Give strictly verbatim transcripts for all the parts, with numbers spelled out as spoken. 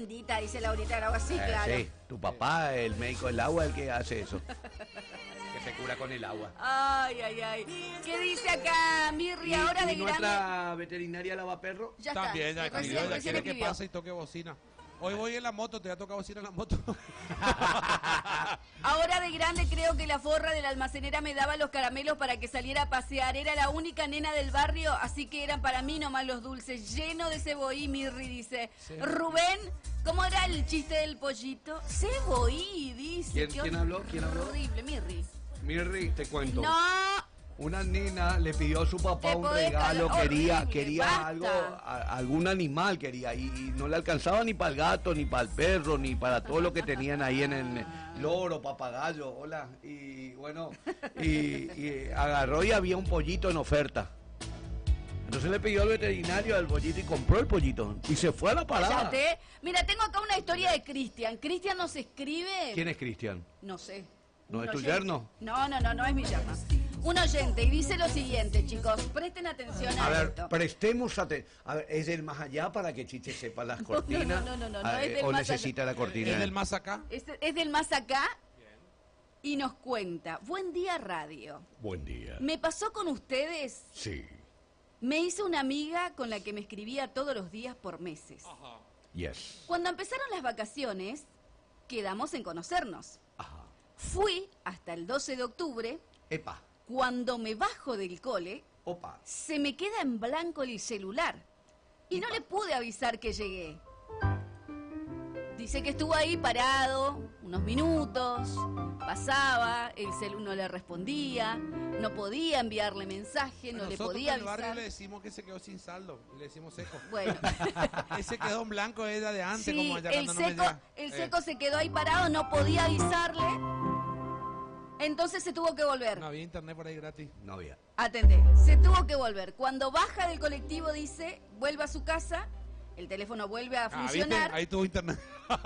bendita, dice Laurita del agua. Sí, Eh, claro. sí, tu papá, el médico del agua, el que hace eso. Que se cura con el agua. Ay, ay, ay. ¿Qué dice acá Mirri ¿Y, ahora y de nuestra grande? veterinaria lavaperro? Ya está. También, ya Recién- escribió, ya recién quiere que escribió. pase y toque bocina. Hoy voy en la moto, te voy a tocar bocina en la moto. Ahora de grande creo que la forra de la almacenera me daba los caramelos para que saliera a pasear. Era la única nena del barrio, así que eran para mí nomás los dulces. Lleno de cebollí, Mirri dice. Sí. Rubén, ¿cómo era el chiste del pollito? Cebollí, dice. ¿Quién- Qué quién hor- habló? ¿Quién habló? Horrible, Mirri. Mirri, te cuento. No, Una nena le pidió a su papá Te un podés regalo, cagar. quería, Horrible, quería basta. algo, a- algún animal quería, y, y no le alcanzaba ni para el gato, ni para el perro, ni para todo lo que tenían ahí en el loro, papagayo, hola, y bueno, y, y agarró y había un pollito en oferta. Entonces le pidió al veterinario al pollito y compró el pollito y se fue a la parada. cállate. Mira, tengo acá una historia de Cristian. Cristian nos escribe. ¿Quién es Cristian? No sé. ¿No Un es tu oyente. yerno? No, no, no, no es mi yerno. Un oyente y dice lo siguiente, chicos, presten atención a, A ver, esto. prestemos atención. A ver, ¿es del más allá para que Chiche sepa las No, cortinas? no, no, no, no, Ah, es eh, del ¿O más necesita la cortina? ¿Es del más acá? Es, es del más acá y nos cuenta, buen día radio. Buen día. Me pasó con ustedes, Sí. me hice una amiga con la que me escribía todos los días por meses. Yes. Cuando empezaron las vacaciones, quedamos en conocernos. Ajá. Fui hasta el doce de octubre, Epa. cuando me bajo del cole, Opa. se me queda en blanco el celular y no le pude avisar que llegué. Dice que estuvo ahí parado unos minutos, pasaba, el celu no le respondía, no podía enviarle mensaje, no le Nosotros podía en el barrio avisar. le decimos que se quedó sin saldo y le decimos seco. Bueno, Ese quedó en blanco, era de antes, sí, como allá el cuando no me seco, llega. el Eh, seco se quedó ahí parado, no podía avisarle, entonces se tuvo que volver. No había internet por ahí gratis. No había. Atendé, se tuvo que volver. Cuando baja del colectivo dice, vuelve a su casa, el teléfono vuelve a Ah, ¿viste? funcionar. Ahí tuvo internet.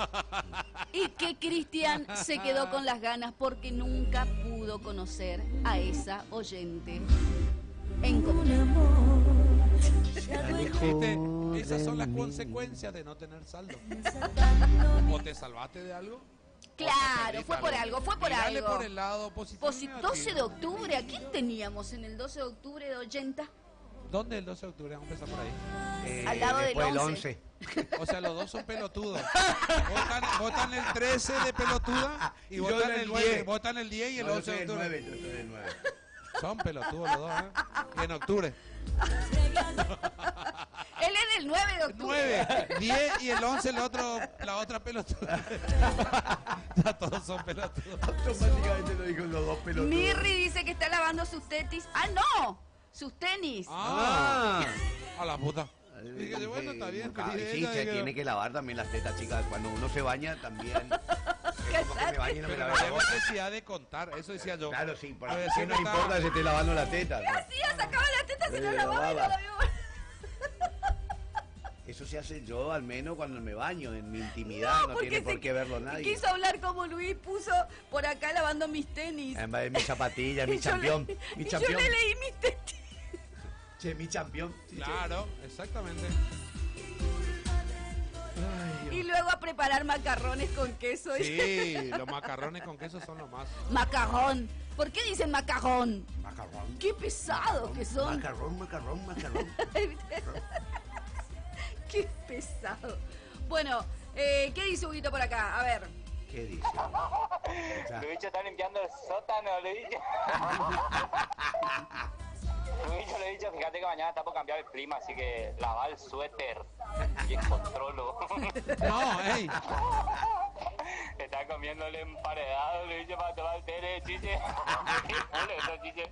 Y que Cristian se quedó con las ganas porque nunca pudo conocer a esa oyente en común. ¿Viste? Esas son las consecuencias de no tener saldo. ¿O te salvaste de algo? Claro, fue por algo, fue por Mirale algo. por el lado positivo. y Posi- negativo. doce de octubre, ¿a quién teníamos en el doce de octubre de ochenta? ¿Dónde el doce de octubre? Vamos a empezar por ahí. Eh, Al lado del después del once. once. O sea, los dos son pelotudos. Votan, votan el trece de pelotuda y Yo votan del el diez. diez. Votan el diez y el No, yo once soy de el octubre. nueve, yo soy el nueve. Son pelotudos los dos, ¿eh? Y en octubre. Él es del nueve de octubre. nueve, diez y el once el otro, la otra pelotuda. Ya todos son pelotudos. Automáticamente lo dijo los dos pelotudos. Mirri dice que está lavando sus tetis. ¡Ah, no! Sus tenis. Ah, Ah. a la puta. Dije, bueno, está bien. Ah, feliz sí, ella, se dije, tiene que lavar también las tetas, chicas. Cuando uno se baña, también. Es como que me bañe y no me Pero lave no hay la boca. necesidad de contar, eso decía yo. Claro, sí, por A qué veces no está- importa si esté lavando las tetas. ¿Qué hacía? Sacaba la teta, se Sí, la lavaba y la lavaba. lavaba. Eso se hace yo, al menos cuando me baño, en mi intimidad, no, porque tiene por se- qué verlo nadie. Quiso hablar como Luis, puso por acá lavando mis tenis. Además de mi zapatilla, Y mi yo campeón, le- mi y yo campeón. le leí mis tenis. Che, mi campeón. Sí, che. Claro, exactamente. Y luego a preparar macarrones con queso. Sí, los macarrones con queso son lo más. Macarrón. ¿Por qué dicen macarrón? Macarrón. Qué pesados que son. Macarrón, macarrón, macarrón. Qué pesado. Bueno, eh, ¿qué dice Huguito por acá? A ver. ¿Qué dice? Luis está limpiando el sótano, Luis. Luis, le he dicho, fíjate que mañana está por cambiar el clima, así que lava el suéter y el controlo. No, ey. Está comiendo el emparedado, le dice, para tomar el té de chiche. Eso, chiche.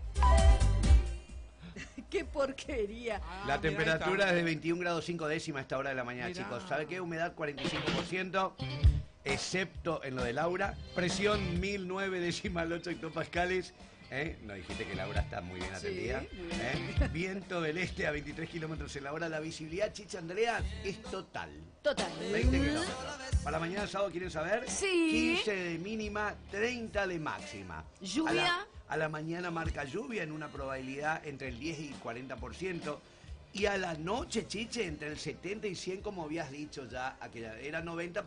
Qué porquería. Ah, La mira, temperatura ahí es está. de veintiún grados cinco décimas a esta hora de la mañana, Mirá. chicos. ¿Sabe qué? Humedad cuarenta y cinco por ciento, excepto en lo de Laura. Presión mil nueve decimal ocho hectopascales. ¿Eh? No dijiste que Laura está muy bien Sí, atendida. muy bien. ¿Eh? Viento del este a veintitrés kilómetros en la hora. La visibilidad, Chicha Andrea, es total. Total. veinte kilómetros. Para mañana sábado, ¿quieren saber? Sí. quince de mínima, treinta de máxima. ¿Lluvia? A la, a la mañana marca lluvia en una probabilidad entre el diez y el cuarenta por ciento. Y a la noche, Chiche, entre el setenta y cien, como habías dicho ya, aquella, era noventa